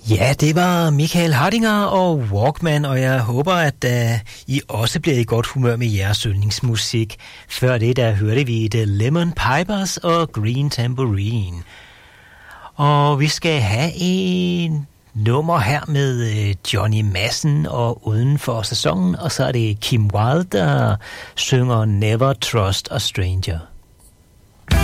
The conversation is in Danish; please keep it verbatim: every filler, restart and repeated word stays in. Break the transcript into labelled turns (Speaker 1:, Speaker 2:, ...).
Speaker 1: Ja, det var Michael Hardinger og Walkman, og jeg håber, at uh, I også bliver i godt humør med jeres yndlingsmusik. Før det, der hørte vi The Lemon Pipers og Green Tambourine. Og vi skal have en nummer her med uh, Johnny Madsen og uden for sæsonen, og så er det Kim Wilde, der synger Never Trust a Stranger.